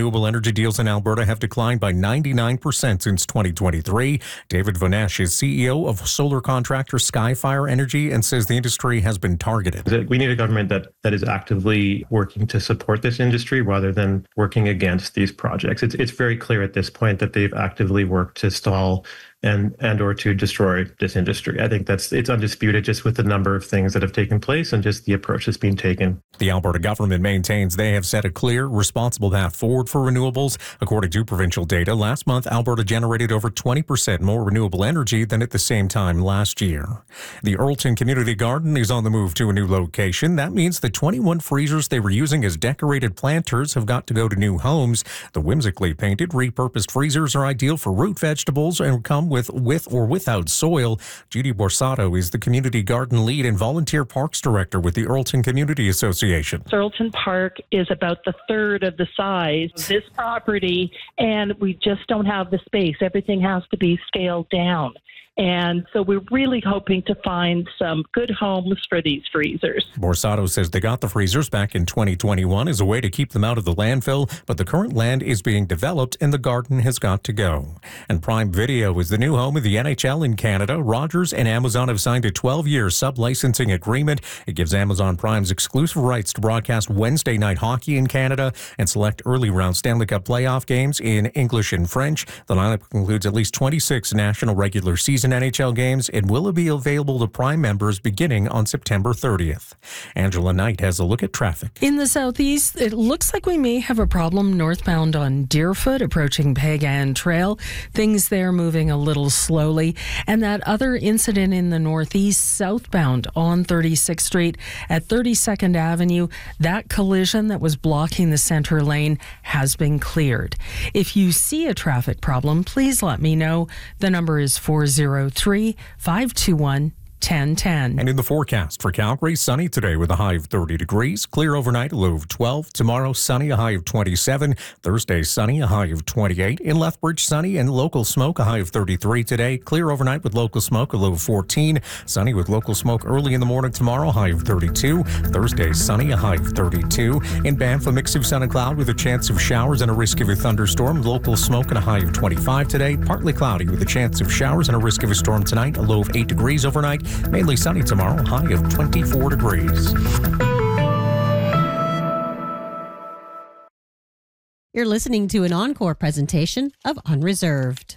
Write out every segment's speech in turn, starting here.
renewable energy deals in Alberta have declined by 99% since 2023. David Vonesh is CEO of solar contractor Skyfire Energy and says the industry has been targeted. We need a government that is actively working to support this industry rather than working against these projects. It's very clear at this point that they've actively worked to stall and or to destroy this industry. I think it's undisputed just with the number of things that have taken place and just the approach that's being taken. The Alberta government maintains they have set a clear, responsible path forward for renewables. According to provincial data, last month Alberta generated over 20% more renewable energy than at the same time last year. The Earlton Community Garden is on the move to a new location. That means the 21 freezers they were using as decorated planters have got to go to new homes. The whimsically painted, repurposed freezers are ideal for root vegetables and come with or without soil. Judy Borsato is the community garden lead and volunteer parks director with the Earlton Community Association. Earlton Park is about the third of the size of this property, and we just don't have the space. Everything has to be scaled down. And so we're really hoping to find some good homes for these freezers. Borsato says they got the freezers back in 2021 as a way to keep them out of the landfill, but the current land is being developed and the garden has got to go. And Prime Video is the new home of the NHL in Canada. Rogers and Amazon have signed a 12-year sub-licensing agreement. It gives Amazon Prime's exclusive rights to broadcast Wednesday night hockey in Canada and select early round Stanley Cup playoff games in English and French. The lineup includes at least 26 national regular season NHL games and will be available to Prime members beginning on September 30th. Angela Knight has a look at traffic. In the southeast, it looks like we may have a problem northbound on Deerfoot approaching Pagan Trail. Things there moving a little slowly. And that other incident in the northeast, southbound on 36th Street at 32nd Avenue, that collision that was blocking the center lane has been cleared. If you see a traffic problem, please let me know. The number is 403-521-1010. And in the forecast for Calgary, sunny today with a high of 30 degrees. Clear overnight, a low of 12. Tomorrow, sunny, a high of 27. Thursday, sunny, a high of 28. In Lethbridge, sunny and local smoke, a high of 33 today. Clear overnight with local smoke, a low of 14. Sunny with local smoke early in the morning tomorrow, high of 32. Thursday, sunny, a high of 32. In Banff, a mix of sun and cloud with a chance of showers and a risk of a thunderstorm. Local smoke and a high of 25 today. Partly cloudy with a chance of showers and a risk of a storm tonight, a low of 8 degrees overnight. Mainly sunny tomorrow, high of 24 degrees. You're listening to an encore presentation of Unreserved.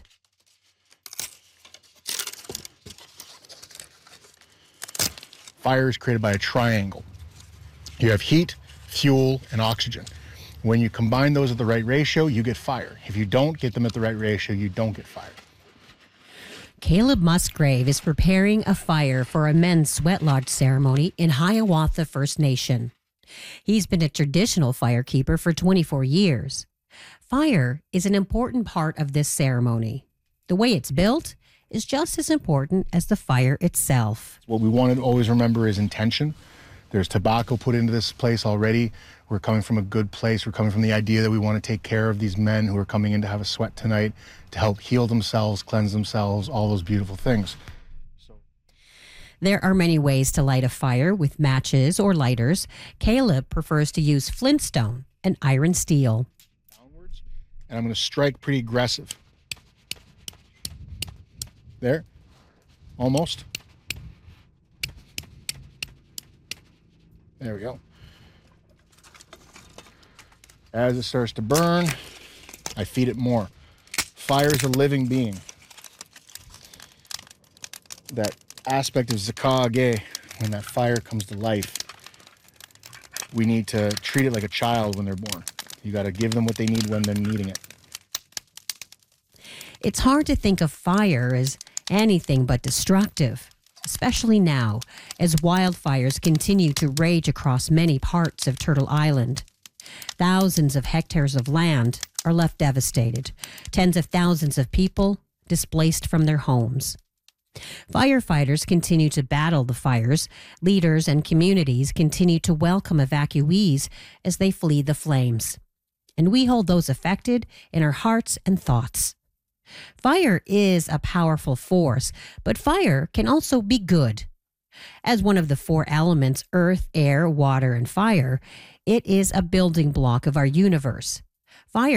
Fire is created by a triangle. You have heat, fuel, and oxygen. When you combine those at the right ratio, you get fire. If you don't get them at the right ratio, you don't get fire. Caleb Musgrave is preparing a fire for a men's sweat lodge ceremony in Hiawatha First Nation. He's been a traditional firekeeper for 24 years. Fire is an important part of this ceremony. The way it's built is just as important as the fire itself. What we want to always remember is intention. There's tobacco put into this place already. We're coming from a good place. We're coming from the idea that we want to take care of these men who are coming in to have a sweat tonight, to help heal themselves, cleanse themselves, all those beautiful things. There are many ways to light a fire with matches or lighters. Caleb prefers to use flintstone and iron steel. Downwards, and I'm going to strike pretty aggressive. There, almost. There we go. As it starts to burn, I feed it more. Fire is a living being. That aspect of Zakage, when that fire comes to life, we need to treat it like a child when they're born. You got to give them what they need when they're needing it. It's hard to think of fire as anything but destructive, especially now as wildfires continue to rage across many parts of Turtle Island. Thousands of hectares of land are left devastated. Tens of thousands of people displaced from their homes. Firefighters continue to battle the fires. Leaders and communities continue to welcome evacuees as they flee the flames. And we hold those affected in our hearts and thoughts. Fire is a powerful force, but fire can also be good. As one of the four elements, earth, air, water, and fire, it is a building block of our universe.